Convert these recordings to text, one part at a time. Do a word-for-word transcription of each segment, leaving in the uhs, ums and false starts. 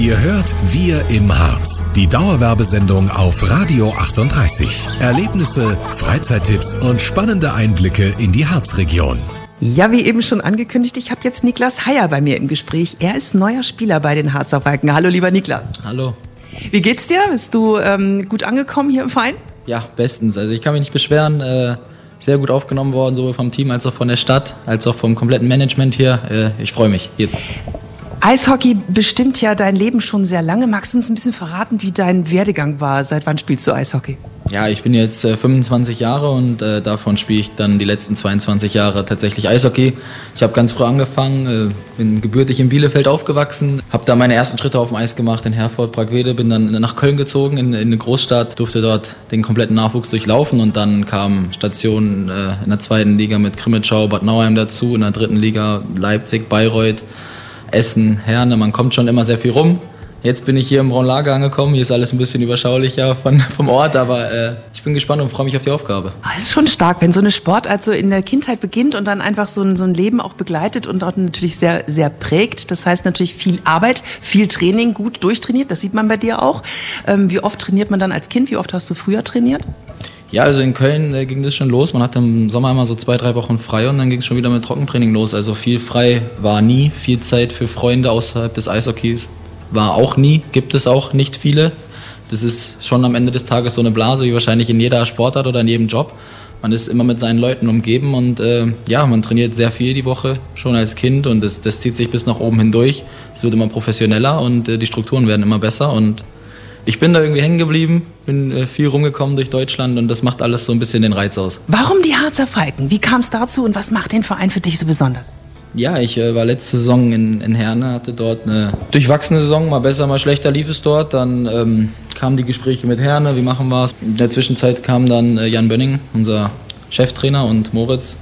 Ihr hört Wir im Harz, die Dauerwerbesendung auf Radio achtunddreißig. Erlebnisse, Freizeittipps und spannende Einblicke in die Harzregion. Ja, wie eben schon angekündigt, ich habe jetzt Niklas Heyer bei mir im Gespräch. Er ist neuer Spieler bei den Harzer Falken. Hallo, lieber Niklas. Hallo. Wie geht's dir? Bist du ähm, gut angekommen hier im Verein? Ja, bestens. Also ich kann mich nicht beschweren. Äh, sehr gut aufgenommen worden, sowohl vom Team als auch von der Stadt, als auch vom kompletten Management hier. Äh, ich freue mich jetzt. Eishockey bestimmt ja dein Leben schon sehr lange. Magst du uns ein bisschen verraten, wie dein Werdegang war? Seit wann spielst du Eishockey? Ja, ich bin jetzt äh, fünfundzwanzig Jahre und äh, davon spiele ich dann die letzten zweiundzwanzig Jahre tatsächlich Eishockey. Ich habe ganz früh angefangen, äh, bin gebürtig in Bielefeld aufgewachsen, habe da meine ersten Schritte auf dem Eis gemacht in Herford, Bragwede, bin dann nach Köln gezogen, in, in eine Großstadt, durfte dort den kompletten Nachwuchs durchlaufen und dann kamen Stationen äh, in der zweiten Liga mit Krimitschau, Bad Nauheim dazu, in der dritten Liga Leipzig, Bayreuth, Essen, Herne, man kommt schon immer sehr viel rum. Jetzt bin ich hier im Braunlager angekommen, hier ist alles ein bisschen überschaulicher von, vom Ort, aber äh, ich bin gespannt und freue mich auf die Aufgabe. Es ist schon stark, wenn so eine Sportart so in der Kindheit beginnt und dann einfach so ein, so ein Leben auch begleitet und auch natürlich sehr, sehr prägt. Das heißt natürlich viel Arbeit, viel Training, gut durchtrainiert, das sieht man bei dir auch. Ähm, wie oft trainiert man dann als Kind, wie oft hast du früher trainiert? Ja, also in Köln äh, ging das schon los. Man hatte im Sommer immer so zwei, drei Wochen frei und dann ging es schon wieder mit Trockentraining los. Also viel frei war nie, viel Zeit für Freunde außerhalb des Eishockeys war auch nie, gibt es auch nicht viele. Das ist schon am Ende des Tages so eine Blase, wie wahrscheinlich in jeder Sportart oder in jedem Job. Man ist immer mit seinen Leuten umgeben und äh, ja, man trainiert sehr viel die Woche schon als Kind und das, das zieht sich bis nach oben hindurch. Es wird immer professioneller und äh, die Strukturen werden immer besser und ich bin da irgendwie hängen geblieben, bin äh, viel rumgekommen durch Deutschland und das macht alles so ein bisschen den Reiz aus. Warum die Harzer Falken? Wie kam es dazu und was macht den Verein für dich so besonders? Ja, ich äh, war letzte Saison in, in Herne, hatte dort eine durchwachsene Saison, mal besser, mal schlechter lief es dort. Dann ähm, kamen die Gespräche mit Herne, wie machen wir es. In der Zwischenzeit kam dann äh, Jan Bönning, unser Cheftrainer, und Moritz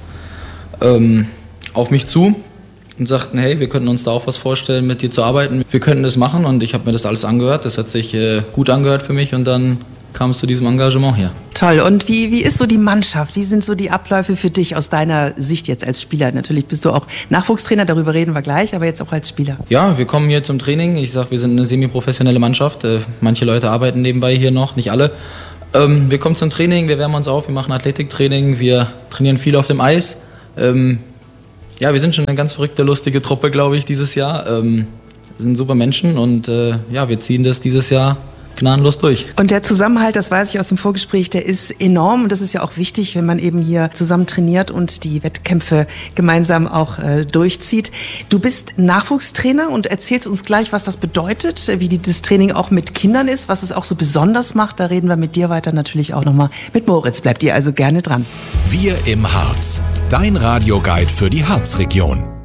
ähm, auf mich zu und sagten, hey, wir könnten uns da auch was vorstellen, mit dir zu arbeiten. Wir könnten das machen und ich habe mir das alles angehört. Das hat sich äh, gut angehört für mich und dann kam es zu diesem Engagement hier. Toll. Und wie, wie ist so die Mannschaft? Wie sind so die Abläufe für dich aus deiner Sicht jetzt als Spieler? Natürlich bist du auch Nachwuchstrainer, darüber reden wir gleich, aber jetzt auch als Spieler. Ja, wir kommen hier zum Training. Ich sage, wir sind eine semi-professionelle Mannschaft. Äh, manche Leute arbeiten nebenbei hier noch, nicht alle. Ähm, wir kommen zum Training, wir wärmen uns auf, wir machen Athletiktraining, wir trainieren viel auf dem Eis. Ähm, ja, wir sind schon eine ganz verrückte, lustige Truppe, glaube ich, dieses Jahr. Ähm, wir sind super Menschen und äh, ja, wir ziehen das dieses Jahr gnadenlos durch. Und der Zusammenhalt, das weiß ich aus dem Vorgespräch, der ist enorm und das ist ja auch wichtig, wenn man eben hier zusammen trainiert und die Wettkämpfe gemeinsam auch äh, durchzieht. Du bist Nachwuchstrainer und erzählst uns gleich, was das bedeutet, wie die, das Training auch mit Kindern ist, was es auch so besonders macht. Da reden wir mit dir weiter, natürlich auch nochmal mit Moritz. Bleibt ihr also gerne dran. Wir im Harz, dein Radioguide für die Harzregion.